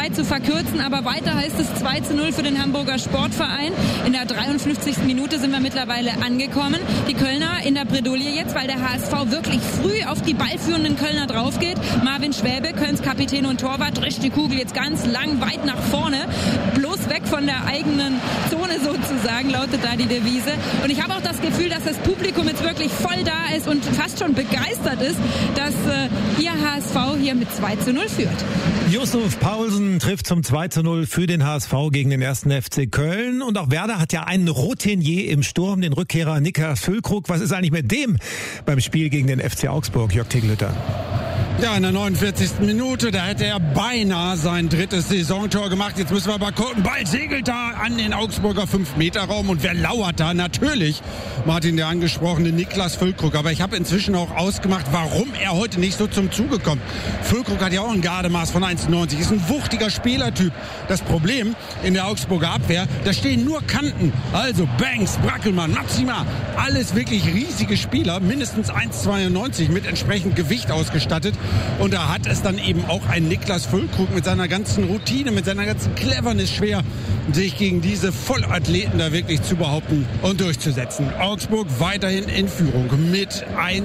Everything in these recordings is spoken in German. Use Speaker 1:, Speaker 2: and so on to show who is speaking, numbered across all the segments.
Speaker 1: Zeit zu verkürzen, aber weiter heißt es 2:0 für den Hamburger Sportverein. In der 53. Minute sind wir mittlerweile angekommen. Die Kölner in der Bredouille jetzt, weil der HSV wirklich früh auf die ballführenden Kölner drauf geht. Marvin Schwäbe, Kölns Kapitän und Torwart, drischt die Kugel jetzt ganz lang weit nach vorne. Bloß weg von der eigenen Zone sozusagen, lautet da die Devise. Und ich habe auch das Gefühl, dass das Publikum jetzt wirklich voll da ist und fast schon begeistert ist, dass ihr HSV hier mit 2:0 führt.
Speaker 2: Yusuf Paulsen trifft zum 2:0 für den HSV gegen den 1. FC Köln. Und auch Werder hat ja einen Routinier im Sturm, den Rückkehrer Niklas Füllkrug. Was ist eigentlich mit dem beim Spiel gegen den FC Augsburg, Jörg Tegelhütter?
Speaker 3: Ja, in der 49. Minute, da hätte er beinahe sein 3. Saisontor gemacht. Jetzt müssen wir mal gucken. Ball segelt da an den Augsburger 5-Meter-Raum. Und wer lauert da? Natürlich, Martin, der angesprochene Niklas Füllkrug. Aber ich habe inzwischen auch ausgemacht, warum er heute nicht so zum Zuge kommt. Füllkrug hat ja auch ein Gardemaß von 1,90. Ist ein wuchtiger Spielertyp. Das Problem in der Augsburger Abwehr, da stehen nur Kanten. Also Banks, Brackelmann, Maxima. Alles wirklich riesige Spieler. Mindestens 1,92 mit entsprechend Gewicht ausgestattet. Und da hat es dann eben auch ein Niklas Füllkrug mit seiner ganzen Routine, mit seiner ganzen Cleverness schwer, sich gegen diese Vollathleten da wirklich zu behaupten und durchzusetzen. Augsburg weiterhin in Führung mit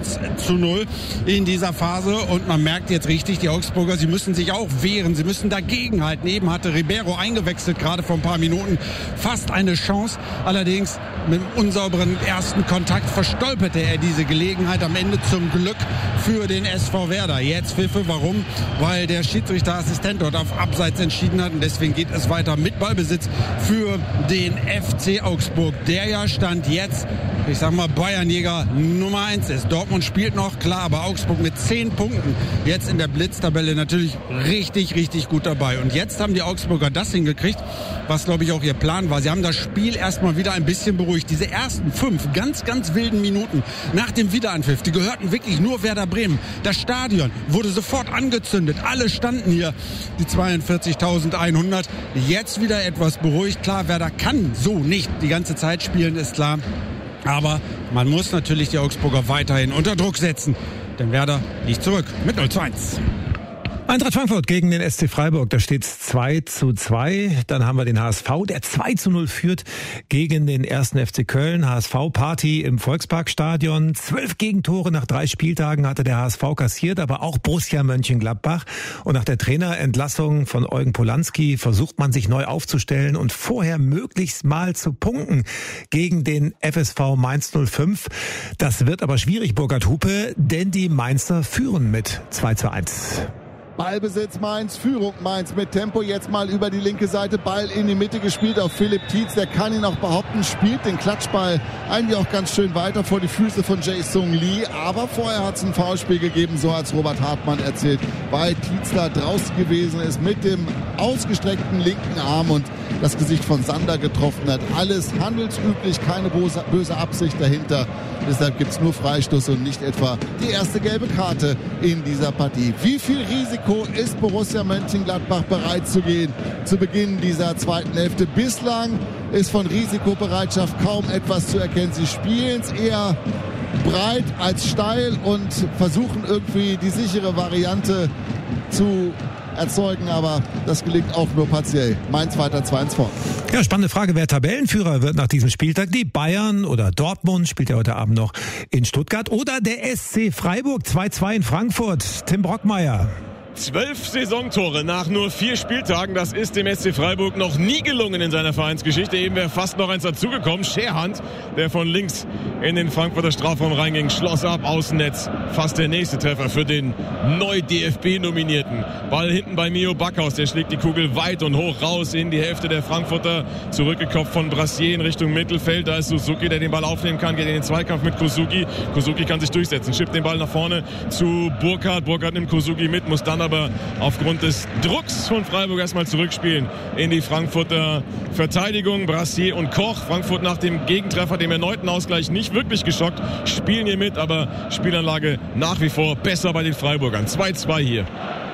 Speaker 3: 1:0 in dieser Phase. Und man merkt jetzt richtig, die Augsburger, sie müssen sich auch wehren, sie müssen dagegenhalten. Eben hatte Ribeiro eingewechselt, gerade vor ein paar Minuten, fast eine Chance. Allerdings mit einem unsauberen ersten Kontakt verstolperte er diese Gelegenheit. Am Ende zum Glück für den SV Werder. Jetzt Pfiffe, warum? Weil der Schiedsrichterassistent dort auf Abseits entschieden hat und deswegen geht es weiter mit Ballbesitz für den FC Augsburg, der ja Stand jetzt, ich sag mal, Bayernjäger Nummer 1 ist. Dortmund spielt noch, klar, aber Augsburg mit 10 Punkten jetzt in der Blitztabelle natürlich richtig, richtig gut dabei. Und jetzt haben die Augsburger das hingekriegt, was, glaube ich, auch ihr Plan war. Sie haben das Spiel erstmal wieder ein bisschen beruhigt. Diese ersten 5 ganz, ganz wilden Minuten nach dem Wiederanpfiff, die gehörten wirklich nur Werder Bremen. Das Stadion wurde sofort angezündet. Alle standen hier, die 42.100. Jetzt wieder etwas beruhigt. Klar, Werder kann so nicht die ganze Zeit spielen, ist klar. Aber man muss natürlich die Augsburger weiterhin unter Druck setzen. Denn Werder liegt zurück mit 0:1.
Speaker 2: Eintracht Frankfurt gegen den SC Freiburg, da steht's 2:2. Dann haben wir den HSV, der 2:0 führt gegen den 1. FC Köln. HSV-Party im Volksparkstadion. 12 Gegentore nach 3 Spieltagen hatte der HSV kassiert, aber auch Borussia Mönchengladbach. Und nach der Trainerentlassung von Eugen Polanski versucht man sich neu aufzustellen und vorher möglichst mal zu punkten gegen den FSV Mainz 05. Das wird aber schwierig, Burkhard Hupe, denn die Mainzer führen mit 2:1.
Speaker 4: Ballbesitz Mainz, Führung Mainz mit Tempo, jetzt mal über die linke Seite, Ball in die Mitte gespielt auf Philipp Tietz, der kann ihn auch behaupten, spielt den Klatschball eigentlich auch ganz schön weiter vor die Füße von Jae-Sung Lee, aber vorher hat es ein Foulspiel gegeben, so hat es Robert Hartmann erzählt, weil Tietz da draußen gewesen ist mit dem ausgestreckten linken Arm und das Gesicht von Sander getroffen hat. Alles handelsüblich, keine böse Absicht dahinter. Deshalb gibt es nur Freistoß und nicht etwa die erste gelbe Karte in dieser Partie. Wie viel Risiko ist Borussia Mönchengladbach bereit zu gehen zu Beginn dieser zweiten Hälfte? Bislang ist von Risikobereitschaft kaum etwas zu erkennen. Sie spielen es eher breit als steil und versuchen irgendwie die sichere Variante zu erzeugen, aber das gelingt auch nur partiell. Mainz weiter 2:1 vor.
Speaker 2: Ja, spannende Frage, wer Tabellenführer wird nach diesem Spieltag. Die Bayern oder Dortmund, spielt ja heute Abend noch in Stuttgart, oder der SC Freiburg 2:2 in Frankfurt. Tim Brockmeier.
Speaker 5: 12 Saisontore nach nur 4 Spieltagen. Das ist dem SC Freiburg noch nie gelungen in seiner Vereinsgeschichte. Eben wäre fast noch eins dazugekommen. Scherhand, der von links in den Frankfurter Strafraum reinging, schloss ab, Außennetz. Fast der nächste Treffer für den neu DFB-Nominierten. Ball hinten bei Mio Backhaus. Der schlägt die Kugel weit und hoch raus in die Hälfte der Frankfurter. Zurückgekopft von Brassier in Richtung Mittelfeld. Da ist Suzuki, der den Ball aufnehmen kann, geht in den Zweikampf mit Kosugi. Kosugi kann sich durchsetzen, schippt den Ball nach vorne zu Burkhardt. Burkhardt nimmt Kosugi mit, muss dann aber aufgrund des Drucks von Freiburg erstmal zurückspielen in die Frankfurter Verteidigung. Brassier und Koch, Frankfurt nach dem Gegentreffer, dem erneuten Ausgleich, nicht wirklich geschockt, spielen hier mit, aber Spielanlage nach wie vor besser bei den Freiburgern. 2:2 hier.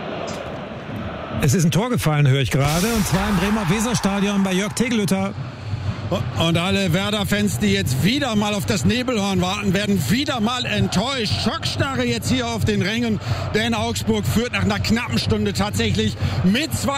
Speaker 2: Es ist ein Tor gefallen, höre ich gerade, und zwar im Bremer Weserstadion bei Jörg Tegelhütter.
Speaker 3: Und alle Werder-Fans, die jetzt wieder mal auf das Nebelhorn warten, werden wieder mal enttäuscht. Schockstarre jetzt hier auf den Rängen, denn Augsburg führt nach einer knappen Stunde tatsächlich mit 2